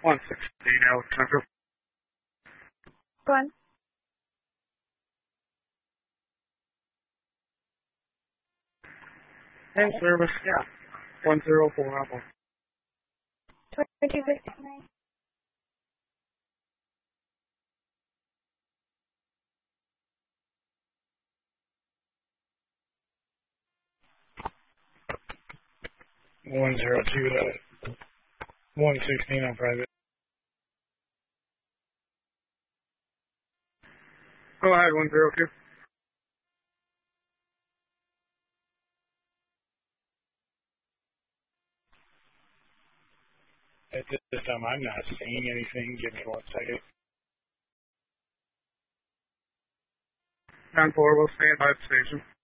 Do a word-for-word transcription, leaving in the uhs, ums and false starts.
one sixteen, Alex Central. Go on. In service, yeah. one zero four Apple. twenty-two fifty-nine. one zero two to one sixteen on private. Go ahead, one zero two. At this time, I'm not seeing anything. Give me one second. nine four, we'll stand by the station.